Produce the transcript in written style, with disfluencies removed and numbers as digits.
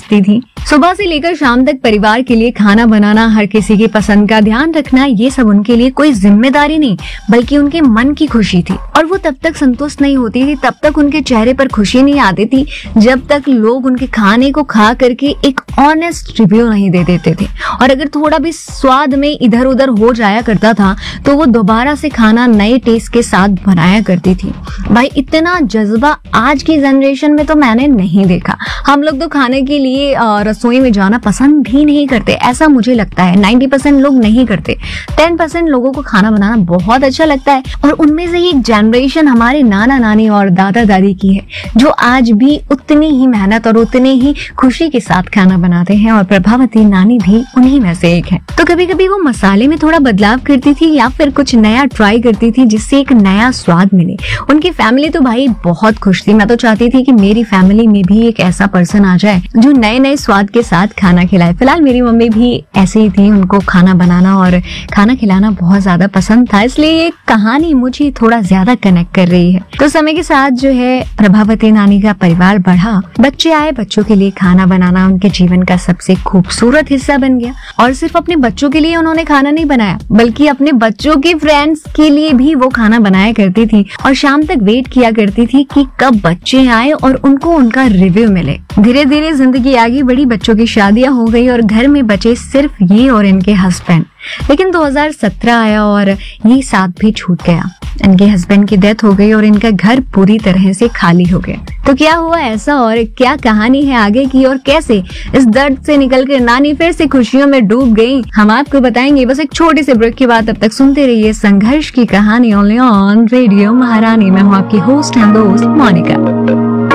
सोचती थी। सुबह से लेकर शाम तक परिवार के लिए खाना बनाना, हर किसी की पसंद का ध्यान रखना, ये सब उनके लिए कोई जिम्मेदारी नहीं बल्कि उनके मन की खुशी थी। और वो तब तक संतुष्ट नहीं होती थी, तब तक उनके चेहरे पर खुशी नहीं आती थी जब तक लोग उनके खाने को खा करके एक ऑनेस्ट रिव्यू नहीं दे देते थे। और अगर थोड़ा भी स्वाद में इधर उधर हो जाया करता था तो वो दोबारा से खाना नए टेस्ट के साथ बनाया करती थी। भाई इतना जज्बा आज की जनरेशन में तो मैंने नहीं देखा। हम लोग तो खाने के लिए रसोई में जाना पसंद भी नहीं करते, ऐसा मुझे लगता है। 90% लोग नहीं करते, 10% लोगों को खाना बनाना बहुत अच्छा लगता है। और उनमें से एक जनरेशन हमारे नाना नानी और दादा दादी की है जो आज भी उतनी ही मेहनत और उतने ही खुशी के साथ खाना बनाते हैं, और प्रभावती नानी भी उन्हीं में से एक है। तो कभी कभी वो मसाले में थोड़ा बदलाव करती थी या फिर कुछ नया ट्राई करती थी जिससे एक नया स्वाद मिले। उनकी फैमिली तो भाई बहुत खुश थी। मैं तो चाहती थी कि मेरी फैमिली में भी एक ऐसा पर्सन आ जाए जो नए नए स्वाद के साथ खाना खिलाए। फिलहाल मेरी मम्मी भी ऐसे ही थी, उनको खाना बनाना और खाना खिलाना बहुत ज्यादा पसंद था, इसलिए ये कहानी मुझे थोड़ा ज्यादा कनेक्ट कर रही है। तो समय के साथ जो है प्रभावती नानी का परिवार बढ़ा, बच्चे आए, बच्चों के लिए खाना बनाना उनके जीवन का सबसे खूबसूरत हिस्सा बन गया। और सिर्फ अपने बच्चों के लिए उन्होंने खाना नहीं बनाया बल्कि अपने बच्चों के फ्रेंड्स के लिए भी वो खाना बनाया करती थी और शाम तक वेट किया करती थी कि कब बच्चे आए और उनको उनका रिव्यू मिले। धीरे धीरे जिंदगी आगे बढ़ी, बच्चों की शादियां हो गई और घर में बचे सिर्फ ये और इनके हस्बैंड। लेकिन 2017 आया और ये साथ भी छूट गया। इनके हस्बैंड की डेथ हो गई और इनका घर पूरी तरह से खाली हो गया। तो क्या हुआ ऐसा और क्या कहानी है आगे की, और कैसे इस दर्द से निकलकर नानी फिर से खुशियों में डूब गई, हम आपको बताएंगे बस एक छोटे से ब्रेक के बाद। तब तक सुनते रहिए संघर्ष की कहानी ओनली ऑन रेडियो महारानी। मैं हूँ आपकी होस्ट एंड दोस्त मोनिका।